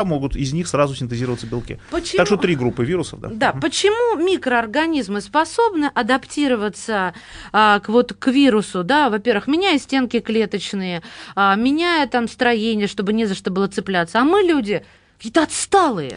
могут из них сразу синтезироваться белки. Почему? Так что 3 группы вирусов. Да, почему микроорганизмы способны адаптироваться к вирусу, да, во-первых, меняя стенки клеточные, меняя там строение, чтобы не за что было цепляться, а мы, люди, какие-то отсталые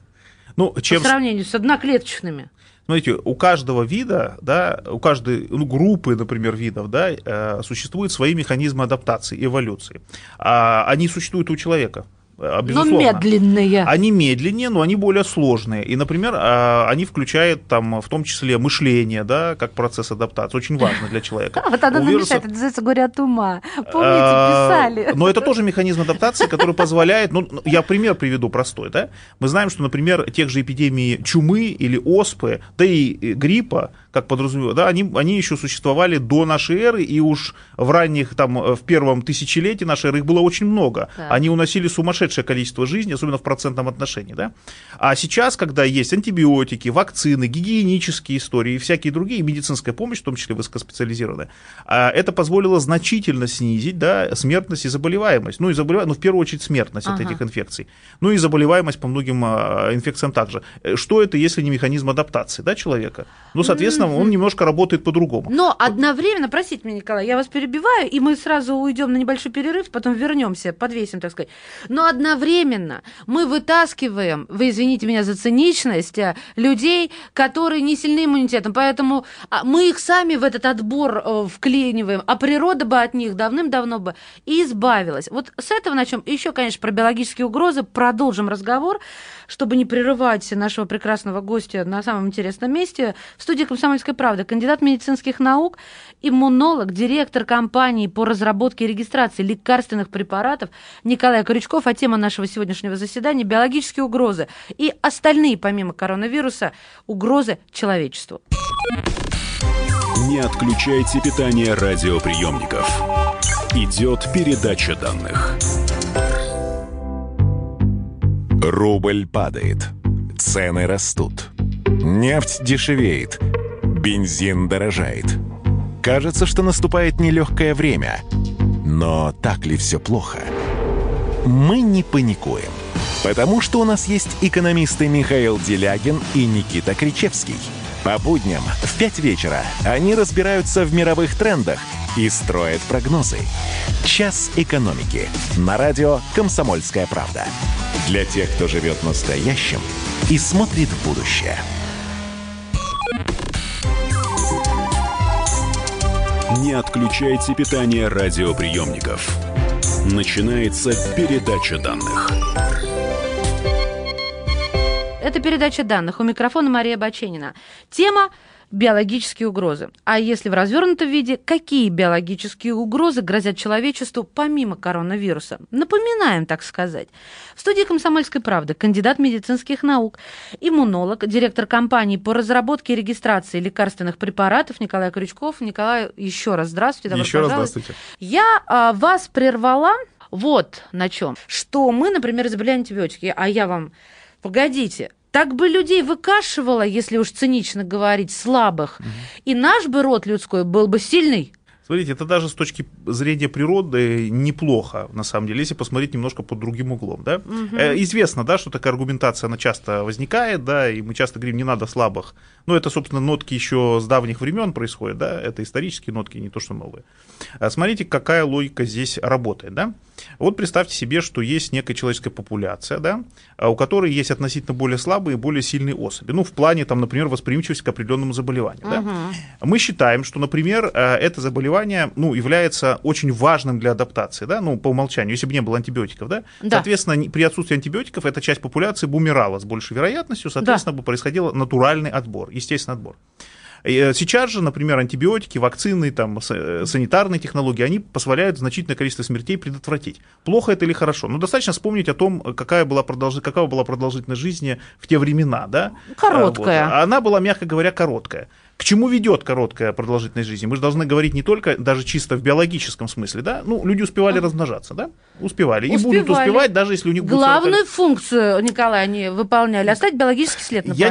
по сравнению с одноклеточными. Смотрите, у каждого вида, да, у каждой группы, например, видов, да, существуют свои механизмы адаптации, эволюции. Они существуют у человека. Безусловно. Но медленные. Они медленнее, но они более сложные. И, например, они включают там, в том числе мышление, да, как процесс адаптации. Очень важно для человека. Вот оно намешает, это называется горе от ума. Помните, писали. Но это тоже механизм адаптации, который позволяет... Я пример приведу простой. Да? Мы знаем, что, например, тех же эпидемий чумы или оспы, да и гриппа, как подразумевают, да, они еще существовали до нашей эры, и уж в ранних, в первом тысячелетии нашей эры их было очень много. Да. Они уносили сумасшедшее количество жизни, особенно в процентном отношении. Да? А сейчас, когда есть антибиотики, вакцины, гигиенические истории и всякие другие, медицинская помощь, в том числе высокоспециализированная, это позволило значительно снизить, да, смертность и заболеваемость. В первую очередь смертность от этих инфекций. И заболеваемость по многим инфекциям также. Что это, если не механизм адаптации, да, человека? Соответственно, он немножко работает по-другому. Но одновременно, простите меня, Николай, я вас перебиваю, и мы сразу уйдем на небольшой перерыв, потом вернемся, подвесим, так сказать. Но одновременно мы вытаскиваем, вы извините меня за циничность, людей, которые не сильны иммунитетом, поэтому мы их сами в этот отбор вклиниваем, а природа бы от них давным-давно бы и избавилась. Вот с этого начнем. И еще, конечно, про биологические угрозы продолжим разговор, чтобы не прерывать нашего прекрасного гостя на самом интересном месте. В студии «Комсомольская правда» кандидат медицинских наук, иммунолог, директор компании по разработке и регистрации лекарственных препаратов Николай Крючков. А тема нашего сегодняшнего заседания – биологические угрозы и остальные, помимо коронавируса, угрозы человечеству. Не отключайте питание радиоприемников. Идет передача данных. Рубль падает, цены растут, нефть дешевеет, бензин дорожает. Кажется, что наступает нелегкое время. Но так ли все плохо? Мы не паникуем, потому что у нас есть экономисты Михаил Делягин и Никита Кричевский. По будням в 5 вечера они разбираются в мировых трендах и строят прогнозы. «Час экономики» на радио «Комсомольская правда». Для тех, кто живет настоящим и смотрит в будущее. Не отключайте питание радиоприемников. Начинается передача данных. Это передача данных. У микрофона Мария Баченина. Тема биологические угрозы. А если в развернутом виде, какие биологические угрозы грозят человечеству помимо коронавируса? Напоминаем, так сказать. В студии «Комсомольской правды» кандидат медицинских наук, иммунолог, директор компании по разработке и регистрации лекарственных препаратов Николай Крючков. Николай, еще раз здравствуйте. Добро пожаловать. Раз здравствуйте. Я вас прервала вот на чем. Что мы, например, изобрели антибиотики, а я вам... Погодите, так бы людей выкашивало, если уж цинично говорить, слабых, и наш бы род людской был бы сильный. Смотрите, это даже с точки зрения природы неплохо, на самом деле, если посмотреть немножко под другим углом. Да? Известно, да, что такая аргументация, она часто возникает, да, и мы часто говорим, не надо слабых. Но это, собственно, нотки еще с давних времен происходят, да, это исторические нотки, не то что новые. Смотрите, какая логика здесь работает, да. Вот представьте себе, что есть некая человеческая популяция, да, у которой есть относительно более слабые и более сильные особи. В плане, там, например, восприимчивости к определенному заболеванию. Да? Мы считаем, что, например, это заболевание, является очень важным для адаптации, да, по умолчанию, если бы не было антибиотиков, да. Соответственно, при отсутствии антибиотиков эта часть популяции бы умирала с большей вероятностью, соответственно, бы происходил натуральный отбор, естественный отбор. Сейчас же, например, антибиотики, вакцины, там, санитарные технологии, они позволяют значительное количество смертей предотвратить. Плохо это или хорошо? Достаточно вспомнить о том, какова была продолжительность жизни в те времена. Да? Короткая. Вот. Она была, мягко говоря, короткая. К чему ведет короткая продолжительность жизни? Мы же должны говорить не только даже чисто в биологическом смысле, да? Люди успевали размножаться, да? Успевали. И будут успевать, даже если у них будет... Главную функцию, Николай, они выполняли, оставить биологический след на планете.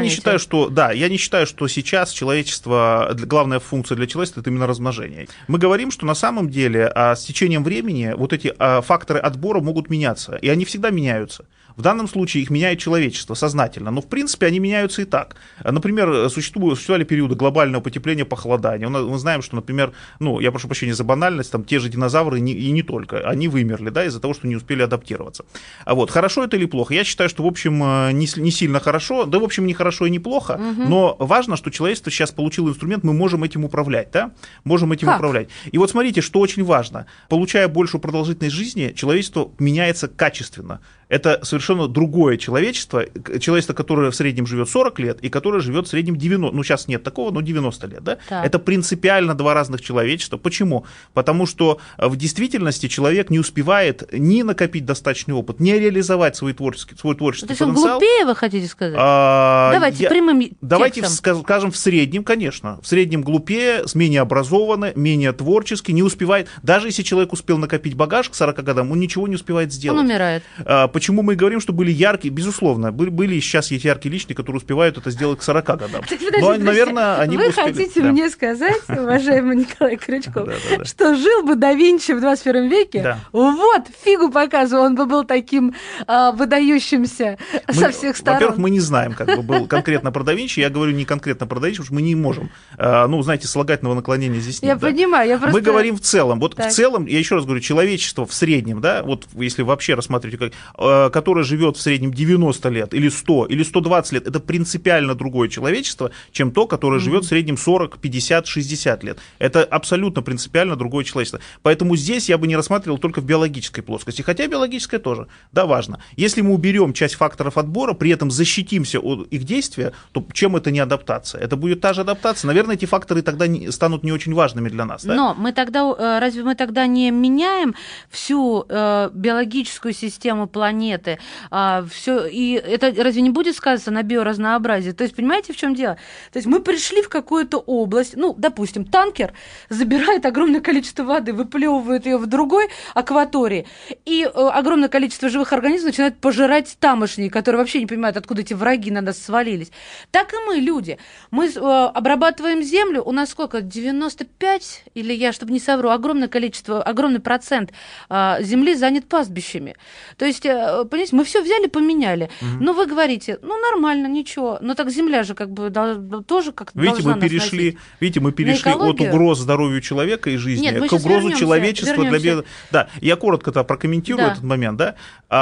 Я не считаю, что сейчас человечество, главная функция для человечества — это именно размножение. Мы говорим, что на самом деле с течением времени вот эти факторы отбора могут меняться, и они всегда меняются. В данном случае их меняет человечество сознательно, но в принципе они меняются и так. Например, существовали периоды глобального потепления, похолодания. Мы знаем, что, например, я прошу прощения за банальность, там те же динозавры и не только, они вымерли, да, из-за того, что не успели адаптироваться. Хорошо это или плохо? Я считаю, что, в общем, не сильно хорошо, да, в общем, не хорошо и не плохо, но важно, что человечество сейчас получило инструмент, мы можем этим управлять, да, можем этим управлять. И вот смотрите, что очень важно, получая большую продолжительность жизни, человечество меняется качественно. Это совершенно другое человечество, которое в среднем живет 40 лет и которое живет в среднем 90, сейчас нет такого, но 90 лет, да? Это принципиально два разных человечества. Почему? Потому что в действительности человек не успевает ни накопить достаточный опыт, ни реализовать свой творческий потенциал. То есть он глупее, вы хотите сказать? Давайте прямым текстом. Давайте скажем в среднем, конечно. В среднем глупее, менее образованный, менее творческий, не успевает. Даже если человек успел накопить багаж к 40 годам, он ничего не успевает сделать. Он умирает. Почему мы говорим, что были яркие? Безусловно, были и сейчас есть яркие личности, которые успевают это сделать к 40 годам. Но, наверное, они бы успели. Вы хотите мне сказать, уважаемый Николай Крючков, что жил бы да Винчи в 21 веке? Вот, фигу показываю, он бы был таким выдающимся со всех сторон. Во-первых, мы не знаем, как бы был конкретно про да Винчи. Я говорю не конкретно про да Винчи, потому что мы не можем, слагательного наклонения здесь нет. Я понимаю, я просто... Мы говорим в целом. В целом, я еще раз говорю, человечество в среднем, да, если вообще рассматривать, которое живет в среднем 90 лет, или 100, или 120 лет, это принципиально другое человечество, чем то, которое живет в среднем 40, 50, 60 лет. Это абсолютно принципиально другое человечество. Поэтому здесь я бы не рассматривал только в биологической плоскости, хотя биологическая тоже, да, важно. Если мы уберем часть факторов отбора, при этом защитимся от их действия, то чем это не адаптация? Это будет та же адаптация. Наверное, эти факторы тогда станут не очень важными для нас. Да? Но разве мы тогда не меняем всю биологическую систему планеты? И это разве не будет сказываться на биоразнообразии? То есть, понимаете, в чем дело? То есть мы пришли в какую-то область, допустим, танкер забирает огромное количество воды, выплевывает ее в другой акватории, и огромное количество живых организмов начинает пожирать тамошние, которые вообще не понимают, откуда эти враги на нас свалились. Так и мы, люди. Мы обрабатываем землю, у нас сколько? 95, или я, чтобы не совру, огромный процент земли занят пастбищами. То есть, понимаете, мы все взяли, поменяли. Но вы говорите, нормально, ничего. Но так земля же как бы тоже как-то должна нас носить. Видите, мы перешли от угроз здоровью человека и жизни к угрозу человечества для... Да, я коротко прокомментирую этот момент. Да?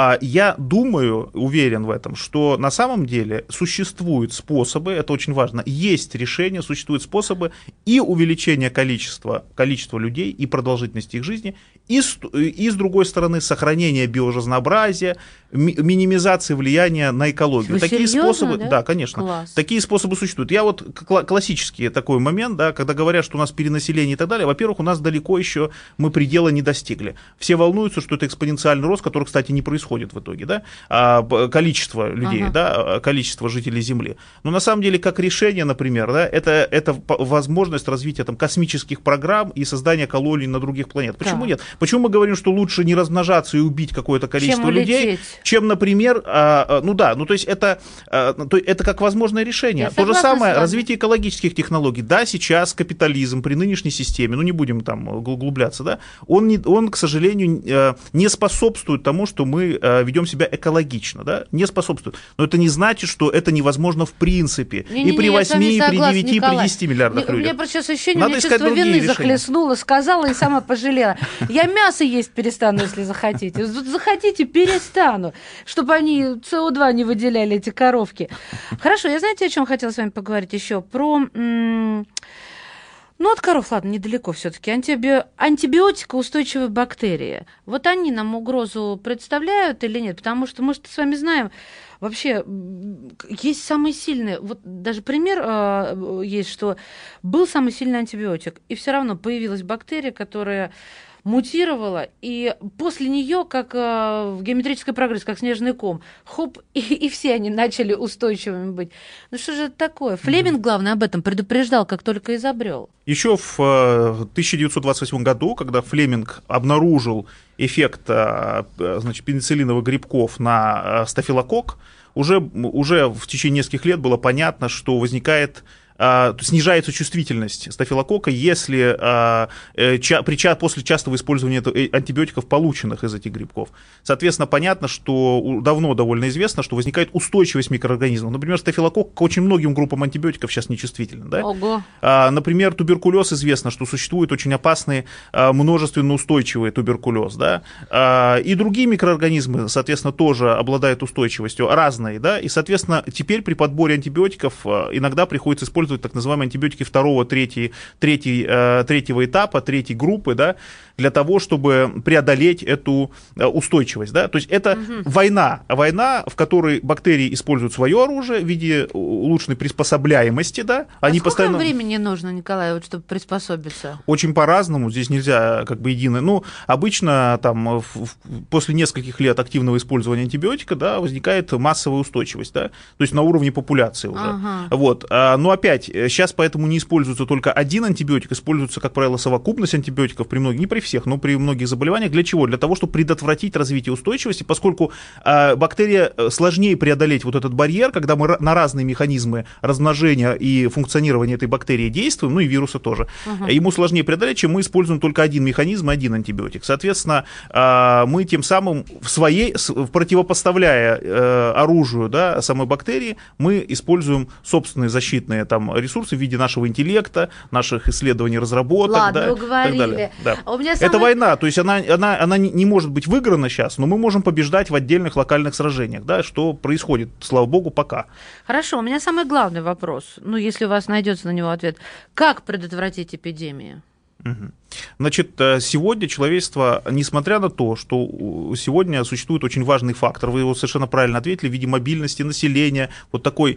Я думаю, уверен в этом, что на самом деле существуют способы, это очень важно, есть решения, существуют способы и увеличения количества людей и продолжительности их жизни, и с другой стороны сохранения биоразнообразия, минимизации влияния на экологию. Вы такие серьезно, способы, да, конечно, класс. Такие способы существуют. Я классический такой момент, да, когда говорят, что у нас перенаселение и так далее, во-первых, у нас далеко еще мы предела не достигли. Все волнуются, что это экспоненциальный рост, который, кстати, не происходит в итоге, да, количество людей, да, количество жителей Земли. Но на самом деле, как решение, например, да, это возможность развития космических программ и создания колоний на других планетах. Почему нет? Почему мы говорим, что лучше не размножаться и убить какое-то количество людей, чем, например, то есть это как возможное решение. То же самое развитие экологических технологий. Да, сейчас капитализм при нынешней системе, не будем там углубляться, да, он, к сожалению, не способствует тому, что мы ведем себя экологично, да, не способствует. Но это не значит, что это невозможно в принципе. И при 8, и при 9, и при 10 миллиардах людей. У меня просто сейчас ощущение, у меня чувство вины захлестнуло, сказала и сама пожалела. Я мясо есть перестану, если захотите. Захотите, перестану, чтобы они СО2 не выделяли, эти коровки. Хорошо, я знаете, о чем хотела с вами поговорить еще? Про... от коров, ладно, недалеко все-таки. Антибиотикоустойчивые бактерии. Вот они нам угрозу представляют или нет? Потому что мы с вами знаем, вообще есть самые сильные. Вот даже пример есть, что был самый сильный антибиотик, и все равно появилась бактерия, которая мутировала, и после нее, как в геометрической прогрессии, как снежный ком, хоп, и все они начали устойчивыми быть. Что же это такое? Флеминг, главное, об этом предупреждал, как только изобрел. Еще в 1928 году, когда Флеминг обнаружил эффект пенициллиновых грибков на стафилококк, уже в течение нескольких лет было понятно, что возникает снижается чувствительность стафилококка, если после частого использования антибиотиков, полученных из этих грибков. Соответственно, понятно, что давно довольно известно, что возникает устойчивость микроорганизмов. Например, стафилококк к очень многим группам антибиотиков сейчас нечувствителен. Да? Ого. Например, туберкулез известно, что существует очень опасный множественно устойчивый туберкулез. Да? И другие микроорганизмы, соответственно, тоже обладают устойчивостью разной. Да? И, соответственно, теперь при подборе антибиотиков иногда приходится использовать так называемые антибиотики второго, третьего этапа, третьей группы, да, для того, чтобы преодолеть эту устойчивость. Да? То есть это война, в которой бактерии используют свое оружие в виде улучшенной приспособляемости. Да? Они сколько постоянно... времени нужно, Николай, вот, чтобы приспособиться? Очень по-разному, здесь нельзя как бы единое. Ну, обычно там, после нескольких лет активного использования антибиотика, да, возникает массовая устойчивость, да? То есть на уровне популяции уже. Вот. Но опять, сейчас поэтому не используется только один антибиотик, используется, как правило, совокупность антибиотиков при многих, не при всех, но при многих заболеваниях. Для чего? Для того, чтобы предотвратить развитие устойчивости, поскольку бактерия сложнее преодолеть вот этот барьер, когда мы на разные механизмы размножения и функционирования этой бактерии действуем, ну и вируса тоже. Ему сложнее преодолеть, чем мы используем только один механизм и один антибиотик. Соответственно, мы тем самым противопоставляя оружию, да, самой бактерии, мы используем собственные защитные там ресурсы в виде нашего интеллекта, наших исследований, разработок. Ладно, да, уговорили. Да. Это война, то есть она не может быть выиграна сейчас, но мы можем побеждать в отдельных локальных сражениях, да, что происходит, слава богу, пока. Хорошо, у меня самый главный вопрос, ну, если у вас найдется на него ответ. Как предотвратить эпидемии? Значит, сегодня человечество, несмотря на то, что сегодня существует очень важный фактор, вы его совершенно правильно ответили, в виде мобильности населения, вот такой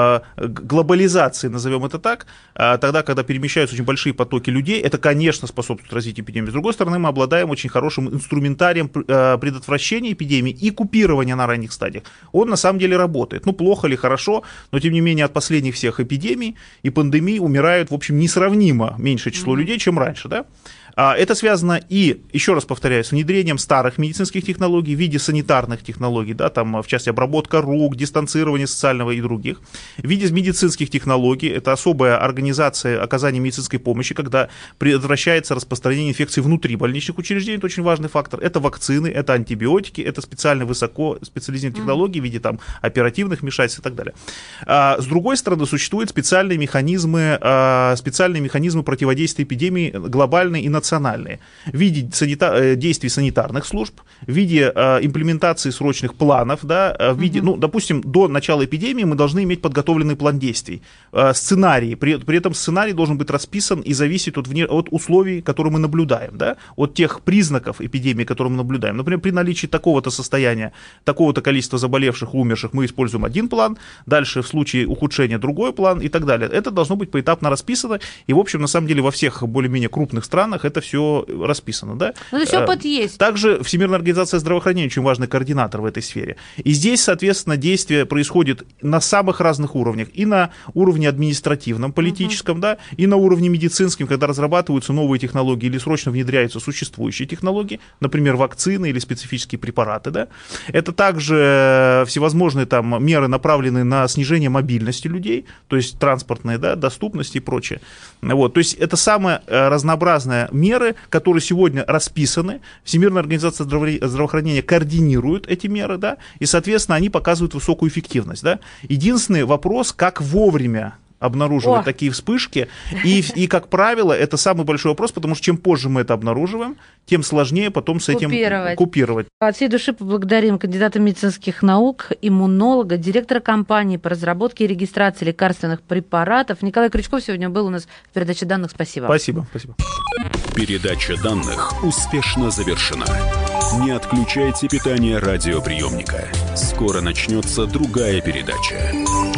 глобализации, назовем это так, тогда, когда перемещаются очень большие потоки людей, это, конечно, способствует развитию эпидемии. С другой стороны, мы обладаем очень хорошим инструментарием предотвращения эпидемии и купирования на ранних стадиях. Он, на самом деле, работает. Ну, плохо или хорошо, но, тем не менее, от последних всех эпидемий и пандемий умирают, в общем, несравнимо меньшее число людей, чем раньше, да? Это связано и, еще раз повторяю, с внедрением старых медицинских технологий в виде санитарных технологий, да, там, в частности, обработка рук, дистанцирование социального и других, в виде медицинских технологий, это особая организация оказания медицинской помощи, когда предотвращается распространение инфекций внутри больничных учреждений, это очень важный фактор, это вакцины, это антибиотики, это специальные высокоспециализированные технологии в виде там, оперативных вмешательств и так далее. С другой стороны, существуют специальные механизмы противодействия эпидемии глобальные и национальные, в виде действий санитарных служб, в виде имплементации срочных планов, да, в виде, ну, допустим, до начала эпидемии мы должны иметь подготовленный план действий, сценарий, при этом сценарий должен быть расписан и зависит от условий, которые мы наблюдаем, да, от тех признаков эпидемии, которые мы наблюдаем. Например, при наличии такого-то состояния, такого-то количества заболевших, умерших, мы используем один план, дальше в случае ухудшения другой план и так далее. Это должно быть поэтапно расписано, и, в общем, на самом деле, во всех более-менее крупных странах это все расписано, да? Ну, то есть опыт есть. Также Всемирная организация здравоохранения очень важный координатор в этой сфере. И здесь, соответственно, действие происходит на самых разных уровнях. И на уровне административном, политическом, да, и на уровне медицинском, когда разрабатываются новые технологии или срочно внедряются существующие технологии, например, вакцины или специфические препараты, да. Это также всевозможные там меры, направленные на снижение мобильности людей, то есть транспортные, да, доступности и прочее. Вот. То есть это самые разнообразные меры, которые сегодня расписаны, Всемирная организация здравоохранения координирует эти меры, да, и, соответственно, они показывают высокую эффективность, да. Единственный вопрос, как вовремя обнаруживать такие вспышки, и, как правило, это самый большой вопрос, потому что чем позже мы это обнаруживаем, тем сложнее потом с этим купировать. От всей души поблагодарим кандидата медицинских наук, иммунолога, директора компании по разработке и регистрации лекарственных препаратов. Николай Крючков сегодня был у нас в передаче данных. Спасибо. Спасибо. Передача данных успешно завершена. Не отключайте питание радиоприемника. Скоро начнется другая передача.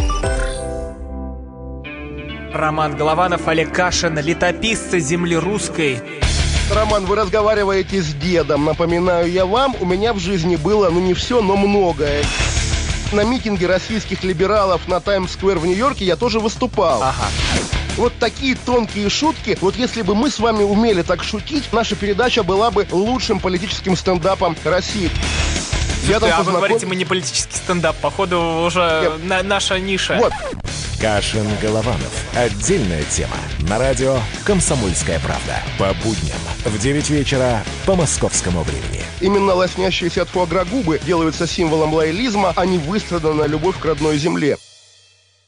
Роман Голованов, Олег Кашин, летописцы земли русской. Роман, вы разговариваете с дедом. Напоминаю я вам, у меня в жизни было, не все, но многое. На митинге российских либералов на Таймс-сквер в Нью-Йорке я тоже выступал. Ага. Вот такие тонкие шутки, вот если бы мы с вами умели так шутить, наша передача была бы лучшим политическим стендапом России. Вы говорите, мы не политический стендап, походу уже наша ниша. Вот. Кашин-Голованов. Отдельная тема. На радио «Комсомольская правда». По будням в 9 вечера по московскому времени. Именно лоснящиеся от фуагра губы делаются символом лоялизма, а не выстраданная любовь к родной земле.